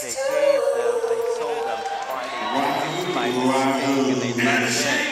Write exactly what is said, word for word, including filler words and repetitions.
They gave them, they sold them Friday tickets by mistake, and they let them in.